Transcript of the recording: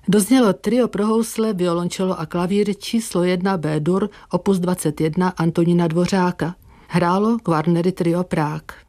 Doznělo trio pro housle, violončelo a klavír číslo 1 B-dur, opus 21 Antonína Dvořáka. Hrálo Kvarnery trio Prague.